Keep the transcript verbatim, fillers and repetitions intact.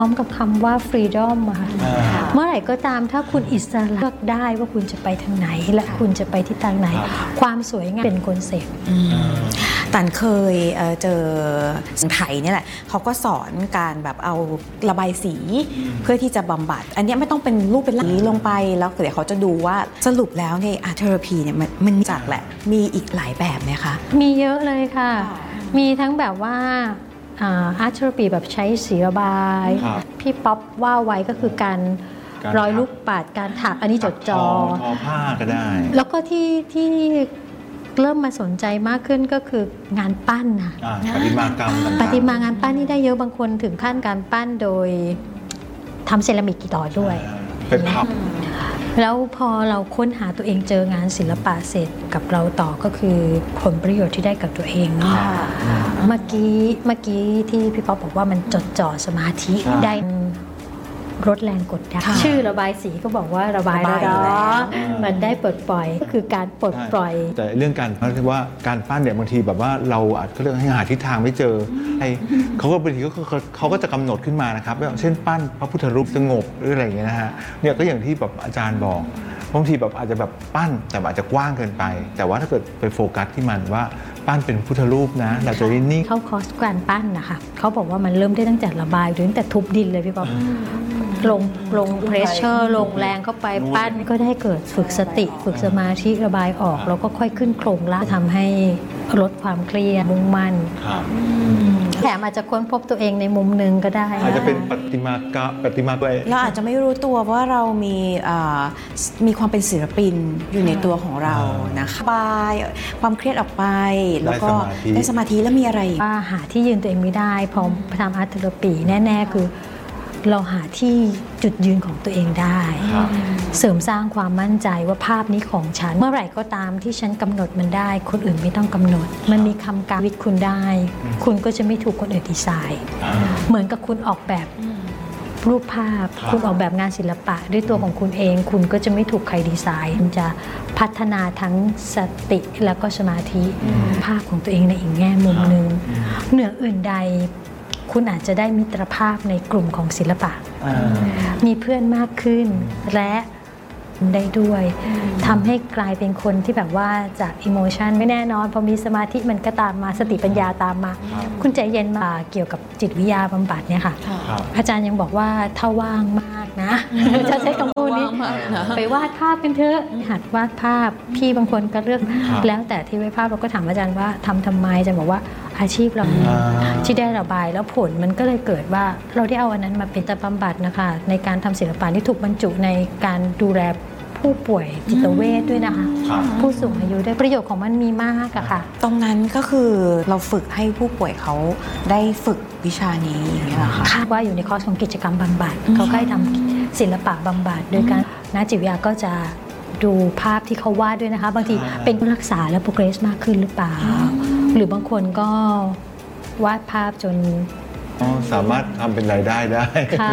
พร้อมกับคำว่า freedom อะค่ะเมื่อไหร่ก็ตามถ้าคุณอิสระเลือกได้ว่าคุณจะไปทางไหนและคุณจะไปที่ทางไหนความสวยงามเป็นคอนเซ็ปต์ตันเคยเจอสังไทยนี่แหละเขาก็สอนการแบบเอาระบายสีเพื่อที่จะบำบัดอันนี้ไม่ต้องเป็นรูปเป็นร่างลงไปแล้วเดี๋ยวเขาจะดูว่าสรุปแล้วในอาร์ตเทอราพีเนี่ยมันมันจัดแหละมีอีกหลายแบบไหมคะมีเยอะเลยค่ะมีทั้งแบบว่าอาร์ตเทอราพีแบบใช้สีระบายพี่ป๊อปว่าไว้ก็คือการร้อยลูกปัดการถักอันนี้จดจอทอผ้าก็ได้แล้วก็ที่ที่เริ่มมาสนใจมากขึ้นก็คืองานปั้นค่ะประติมากรรมประติมางานปั้นนี่ได้เยอะบางคนถึงขั้นการปั้นโดยทำเซรามิกต่อด้วยเป็นพับแล้วพอเราค้นหาตัวเองเจองานศิลปะเสร็จกับเราต่อก็คือผลประโยชน์ที่ได้กับตัวเองเนาะเมื่อกี้เมื่อกี้ที่พี่ป๊อปบอกว่ามันจดจ่อสมาธิได้ลดแรงกดดันชื่อระบายสีก็บอกว่าระบายแล้วมันได้ปลดปล่อยก็คือการปลดปล่อยแต่เรื่องการเพราะว่าการปั้นเนี่ยบางทีแบบว่าเราอาจจะเรื่องให้หาทิศทางไม่เจอไอ้เขาก็บางทีก็เขาก็จะกำหนดขึ้นมานะครับเช่นปั้นพระพุทธรูปสงบหรืออะไรอย่างเงี้ยนะฮะเนี่ยก็อย่างที่แบบอาจารย์บอกบางทีแบบอาจจะแบบปั้นแต่อาจจะกว้างเกินไปแต่ว่าถ้าเกิดไปโฟกัสที่มันว่าปั้นเป็นพุทธรูปนะเราจะได้นิ่งเข้าคอร์สการปั้นนะคะเขาบอกว่ามันเริ่มได้ตั้งแต่ระบายหรือตั้งแต่ทุบดินเลยพี่ป๊อปลงลงเพรสเชอร์ลงแรงเข้าไปปั้นก็ได้เกิดฝึกสติฝึกสมาธิระบายออกแล้วก็ค่อยขึ้นโครงล่างทำให้ลดความเครียดมุ่งมั่นแถมอาจจะค้นพบตัวเองในมุมนึงก็ได้อาจจะเป็นปฏิมากะปฏิมาตัวเองเราอาจจะไม่รู้ตัวว่าเรามีมีความเป็นศิลปินอยู่ในตัวของเรานะคะบายความเครียดออกไปแล้วก็ได้สมาธิแล้วมีอะไรว่าหาที่ยืนตัวเองไม่ได้พอทำอาร์ตเทอราปีแน่ๆคือเราหาที่จุดยืนของตัวเองได้เสริมสร้างความมั่นใจว่าภาพนี้ของฉันเมื่อไหร่ก็ตามที่ฉันกำหนดมันได้คนอื่นไม่ต้องกำหนดมันมีคำกล่าววิคุณได้คุณก็จะไม่ถูกคนอื่นดีไซน์เหมือนกับคุณออกแบบรูปภาพคุณออกแบบงานศิลปะด้วยตัวของคุณเองคุณก็จะไม่ถูกใครดีไซน์มันจะพัฒนาทั้งสติแล้วก็สมาธิภาพของตัวเองในอีกแง่มุมหนึ่งเหนืออื่นใดคุณอาจจะได้มิตรภาพในกลุ่มของศิลปะมีเพื่อนมากขึ้นและได้ด้วยทำให้กลายเป็นคนที่แบบว่าจากอิโมชันไม่แน่นอนพอมีสมาธิมันก็ตามมาสติปัญญาตามมาคุณใจเย็นมาเกี่ยวกับจิตวิทยาบำบัดเนี่ยค่ะอาจารย์ยังบอกว่าถ้าว่างมากนะจะใช้คำพูดนี้ไปวาดภาพกันเถอะหัดวาดภาพพี่บางคนก็เลือกแล้วแต่ที่วาดภาพเราก็ถามอาจารย์ว่าทำทำไมอาจารย์บอกว่าอาชีพเราที่ได้ระบายแล้วผลมันก็เลยเกิดว่าเราได้เอาอันนั้นมาเป็นตะบำบัดนะคะในการทำศิลปะที่ถูกบรรจุในการดูแลผู้ป่วยจิตเวชด้วยนะคะผู้สูงอายุได้ประโยชน์ของมันมีมากอะค่ะตรงนั้นก็คือเราฝึกให้ผู้ป่วยเขาได้ฝึกวิชานี้อย่างนี้เหรอคะคาดว่าอยู่ในคอร์สของกิจกรรมบำบัดเขาใกล้ทำศิลปะบำบัดโดยการนักจิตวิทยาก็จะดูภาพที่เขาวาดด้วยนะคะบางทีเป็นรักษาแล้วโปรเกรสมากขึ้นหรือเปล่าหรือบางคนก็วาดภาพจนสามารถทำเป็นรายได้ได้